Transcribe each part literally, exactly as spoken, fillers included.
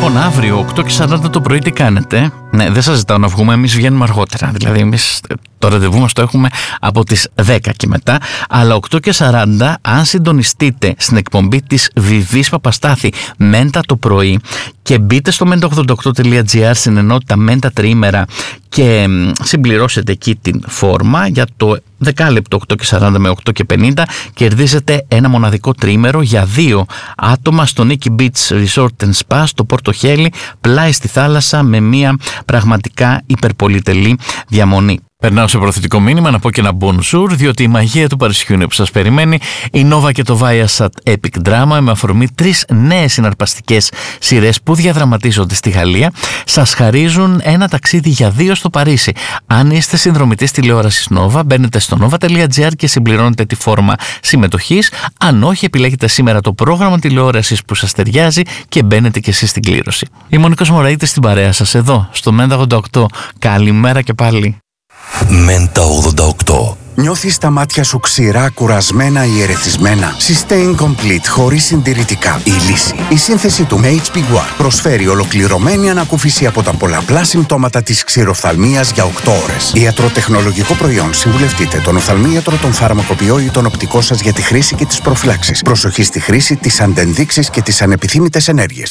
Λοιπόν, αύριο οκτώ και σαράντα το πρωί τι κάνετε? Ναι, δεν σας ζητάω να βγούμε, εμείς βγαίνουμε αργότερα. Δηλαδή, εμείς το ραντεβού μας το έχουμε από τις δέκα και μετά. Αλλά οκτώ και σαράντα, αν συντονιστείτε στην εκπομπή της Βιβής Παπαστάθη Μέντα το πρωί και μπείτε στο μέντα ογδόντα οκτώ τελεία τζι άρ στην ενότητα Μέντα τριήμερα και συμπληρώσετε εκεί την φόρμα για το δεκάλεπτο οκτώ και σαράντα με οκτώ και πενήντα, κερδίζετε ένα μοναδικό τριήμερο για δύο άτομα στο Nikki Beach Resort and Spa στο Πορτοχέλι, πλάι στη θάλασσα, με μια πραγματικά υπερπολιτελή διαμονή. Περνάω σε προθετικό μήνυμα να πω και ένα bonjour, διότι η μαγεία του Παρισιού είναι που σας περιμένει. Η Nova και το Viasat Epic Drama, με αφορμή τρεις νέες συναρπαστικές σειρές που διαδραματίζονται στη Γαλλία, σας χαρίζουν ένα ταξίδι για δύο στο Παρίσι. Αν είστε συνδρομητής τηλεόρασης Nova, μπαίνετε στο nova τελεία τζι άρ και συμπληρώνετε τη φόρμα συμμετοχής. Αν όχι, επιλέγετε σήμερα το πρόγραμμα τηλεόρασης που σας ταιριάζει και μπαίνετε και εσείς στην κλήρωση. Η Μονικός Μωραΐτης στην παρέα σας εδώ, στο Μέντα ογδόντα οκτώ. Καλημέρα και πάλι. Μέντα ογδόντα οκτώ. Νιώθεις τα μάτια σου ξηρά, κουρασμένα ή ερεθισμένα? Sustain Complete χωρίς συντηρητικά. Η λύση. Η σύνθεση του έιτς πι γουάρ προσφέρει ολοκληρωμένη ανακούφιση από τα πολλαπλά συμπτώματα της ξηροφθαλμίας για οκτώ ώρες. Ιατροτεχνολογικό προϊόν. Συμβουλευτείτε τον οφθαλμίατρο, τον φαρμακοποιό ή τον οπτικό σας για τη χρήση και τις προφυλάξεις. Προσοχή στη χρήση, τις αντενδείξεις και τις ανεπιθύμητες ενέργειες.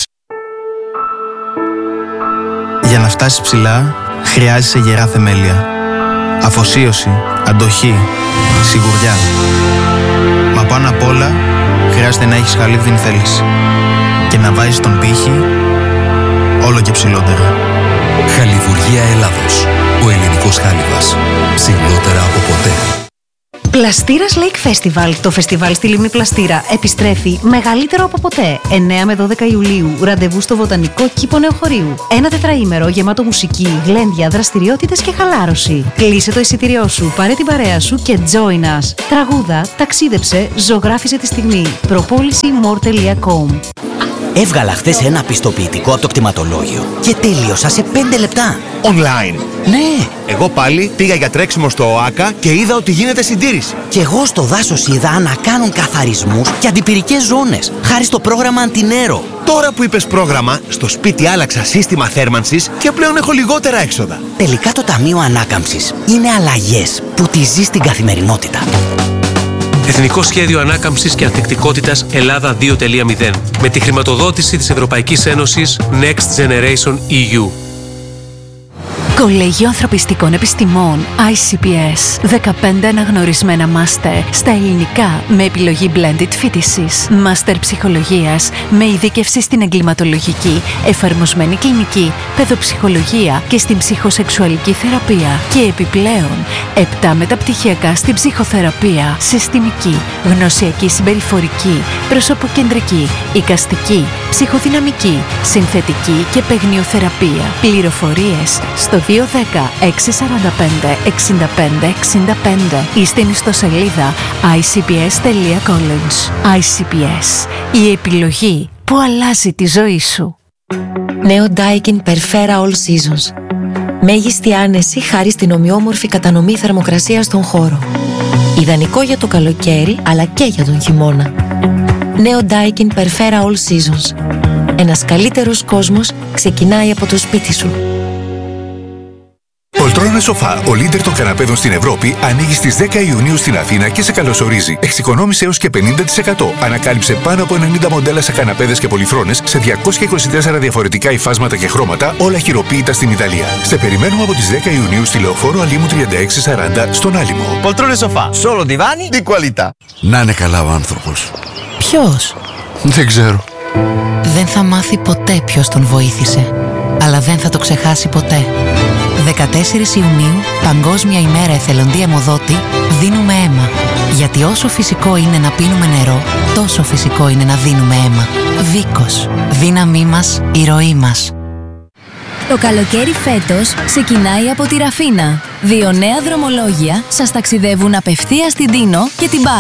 Για να φτάσεις ψηλά, χρειάζεσαι γερά θεμέλια. Αφοσίωση, αντοχή, σιγουριά. Μα πάνω απ' όλα, χρειάζεται να έχεις χαλίβδιν θέληση και να βάζεις τον πύχη όλο και ψηλότερα. Χαλιβουργία Ελλάδος. Ο ελληνικός χάλιβας. Ψηλότερα από ποτέ. Πλαστήρας Lake Festival. Το φεστιβάλ στη Λίμνη Πλαστήρα επιστρέφει μεγαλύτερο από ποτέ. εννέα με δώδεκα Ιουλίου. Ραντεβού στο Βοτανικό Κήπο Νεοχωρίου. Ένα τετραήμερο γεμάτο μουσική, γλέντια, δραστηριότητες και χαλάρωση. Κλείσε το εισιτήριό σου, πάρε την παρέα σου και join us. Τραγούδα, ταξίδεψε, ζωγράφιζε τη στιγμή. προπόληση more τελεία com. Έβγαλα χθες ένα πιστοποιητικό από το κτηματολόγιο και τέλειωσα σε πέντε λεπτά. Online. Ναι. Εγώ πάλι πήγα για τρέξιμο στο ΟΑΚΑ και είδα ότι γίνεται συντήρηση. Και εγώ στο δάσος είδα να κάνουν καθαρισμούς και αντιπυρικές ζώνες, χάρη στο πρόγραμμα Αντινέρο. Τώρα που είπες πρόγραμμα, στο σπίτι άλλαξα σύστημα θέρμανσης και πλέον έχω λιγότερα έξοδα. Τελικά το Ταμείο Ανάκαμψης είναι αλλαγές που τη ζεις στην καθημερινότητα. Εθνικό Σχέδιο Ανάκαμψης και Ανθεκτικότητας Ελλάδα δύο τελεία μηδέν με τη χρηματοδότηση της Ευρωπαϊκής Ένωσης Next Generation ι γιου. Κολέγιο Ανθρωπιστικών Επιστημών άι σι πι ες. δεκαπέντε αναγνωρισμένα μάστερ στα ελληνικά με επιλογή blended φοιτησης. Μάστερ ψυχολογίας με ειδίκευση στην εγκληματολογική, εφαρμοσμένη κλινική, παιδοψυχολογία και στην ψυχοσεξουαλική θεραπεία. Και επιπλέον, επτά μεταπτυχιακά στην ψυχοθεραπεία, συστημική, γνωσιακή συμπεριφορική, προσωποκεντρική, εικαστική, ψυχοδυναμική, συνθετική και παιγνιοθεραπεία. Πληροφορίες στο δύο ένα μηδέν έξι τέσσερα πέντε έξι πέντε έξι πέντε ή στην ιστοσελίδα άι σι πι ες τελεία college. άι σι πι ες, η επιλογή που αλλάζει τη ζωή σου. Νέο Daikin Perfera All Seasons. Μέγιστη άνεση χάρη στην ομοιόμορφη κατανομή θερμοκρασίας στον χώρο. Ιδανικό για το καλοκαίρι αλλά και για τον χειμώνα. Νέο Daikin Perfera All Seasons. Ένας καλύτερος κόσμος ξεκινάει από το σπίτι σου. Πολτρόνες Σοφά, ο leader των καναπέδων στην Ευρώπη, ανοίγει στις δέκα Ιουνίου στην Αθήνα και σε καλωσορίζει. Εξοικονόμησε έως και πενήντα τοις εκατό. Ανακάλυψε πάνω από ενενήντα μοντέλα σε καναπέδες και πολυθρόνες σε διακόσια είκοσι τέσσερα διαφορετικά υφάσματα και χρώματα, όλα χειροποίητα στην Ιταλία. Σε περιμένουμε από τις δέκα Ιουνίου στη Λεωφόρο Αλίμου τριάντα έξι σαράντα στον Άλυμο. Πολτρόνες Σοφά, solo divani di qualità. Να είναι καλά ο άνθρωπος. Ποιος? Δεν ξέρω. Δεν θα μάθει ποτέ ποιος τον βοήθησε, αλλά δεν θα το ξεχάσει ποτέ. δεκατέσσερις Ιουνίου, Παγκόσμια ημέρα εθελοντή αιμοδότη, δίνουμε αίμα. Γιατί όσο φυσικό είναι να πίνουμε νερό, τόσο φυσικό είναι να δίνουμε αίμα. Βίκος. Δύναμή μας, η ροή μας. Το καλοκαίρι φέτος ξεκινάει από τη Ραφίνα. Δύο νέα δρομολόγια σας ταξιδεύουν απευθείας στην Τίνο και την Πάρο.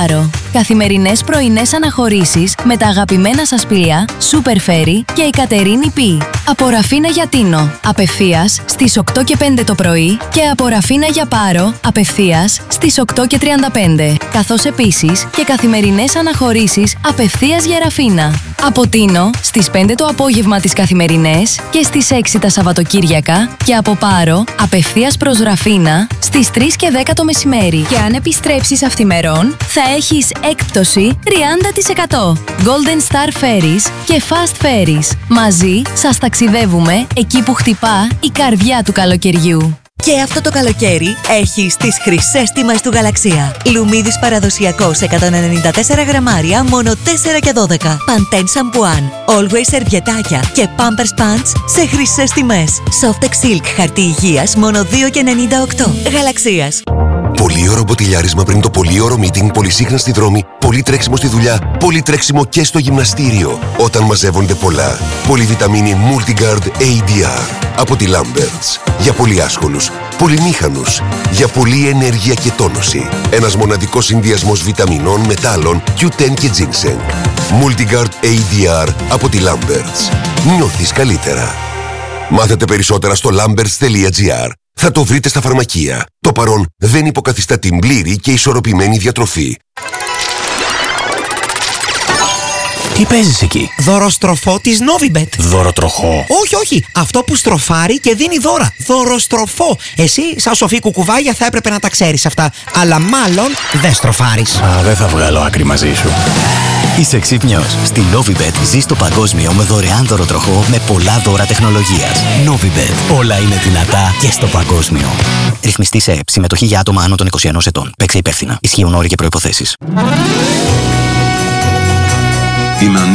Καθημερινές πρωινές αναχωρήσεις με τα αγαπημένα σας πλοία Super Ferry και η Κατερίνη Π. Από Ραφίνα για Τίνο, απευθείας στις οκτώ και πέντε το πρωί και από Ραφίνα για Πάρο, απευθείας στις οκτώ και τριάντα πέντε. Καθώς επίσης και καθημερινές αναχωρήσεις απευθείας για Ραφίνα. Από Τίνο στις πέντε το απόγευμα τις καθημερινές και στις έξι τα Σαββατοκύριακα και από Πάρο απευθείας προς Ραφίνα στις τρεις και δέκα το μεσημέρι. Και αν επιστρέψεις αυθημερών θα έχεις έκπτωση τριάντα τοις εκατό. Golden Star Ferries και Fast Ferries. Μαζί σας ταξιδεύουμε εκεί που χτυπά η καρδιά του καλοκαιριού. Και αυτό το καλοκαίρι έχεις τις χρυσές τιμές του Γαλαξία. Λουμίδης παραδοσιακός εκατόν ενενήντα τέσσερα γραμμάρια, μόνο τέσσερα και δώδεκα. Pantene σαμπουάν, Always σερβιετάκια και Pampers Pants σε χρυσές τιμές. Softex Silk χαρτί υγείας, μόνο δύο και ενενήντα οκτώ. Γαλαξίας. Πολύ ωραίο μποτιλιάρισμα πριν το πολύ ωραίο meeting, πολύ σύγχρονα στη δρόμη, πολύ τρέξιμο στη δουλειά, πολύ τρέξιμο και στο γυμναστήριο. Όταν μαζεύονται πολλά. Πολυβιταμίνη Multigard έι ντι αρ από τη Lamberts. Για πολύ άσχολους, πολυμήχανους, για πολλή ενέργεια και τόνωση. Ένας μοναδικός συνδυασμός βιταμινών, μετάλλων, κιου τεν και ginseng. Multigard έι ντι αρ από τη Lamberts. Νιώθεις καλύτερα. Μάθετε περισσότερα στο lamberts τελεία τζι άρ. Θα το βρείτε στα φαρμακεία. Το παρόν δεν υποκαθιστά την πλήρη και ισορροπημένη διατροφή. Τι παίζεις εκεί? Δωροστροφό της Novibet. Δωροτροχό? Όχι, όχι. Αυτό που στροφάρει και δίνει δώρα. Δωροστροφό. Εσύ, σαν σοφή κουκουβάγια, θα έπρεπε να τα ξέρεις αυτά. Αλλά μάλλον δεν στροφάρεις. Α, δεν θα βγάλω άκρη μαζί σου. Είσαι ξύπνιος. Στη Novibet ζεις το παγκόσμιο με δωρεάν δωροτροχό με πολλά δώρα τεχνολογίας. Novibet. Όλα είναι δυνατά και στο παγκόσμιο. Ρυθμιστή σε ΕΕΠ. Συμμετοχή για άτομα άνω των είκοσι ενός ετών. Παίξε υπεύθυνα. Ισχύουν όροι και προϋποθέσεις. Είμαι ο